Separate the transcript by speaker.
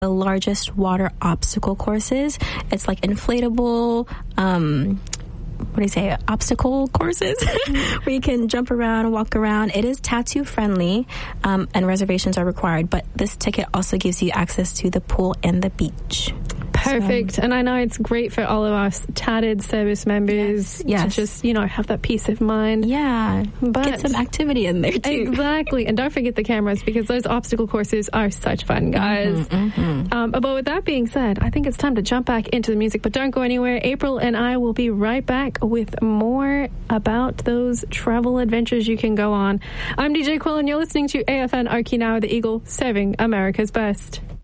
Speaker 1: the largest water obstacle courses. It's like inflatable, obstacle courses where you can jump around, walk around. It is tattoo friendly, and reservations are required, but this ticket also gives you access to the pool and the beach.
Speaker 2: Perfect. And I know it's great for all of us tatted service members to just, have that peace of mind.
Speaker 1: Yeah.
Speaker 2: But
Speaker 1: get some activity in there, too.
Speaker 2: Exactly. And don't forget the cameras, because those obstacle courses are such fun, guys. But with that being said, I think it's time to jump back into the music. But don't go anywhere. April and I will be right back with more about those travel adventures you can go on. I'm DJ Quill, and you're listening to AFN Okinawa, the Eagle, serving America's best.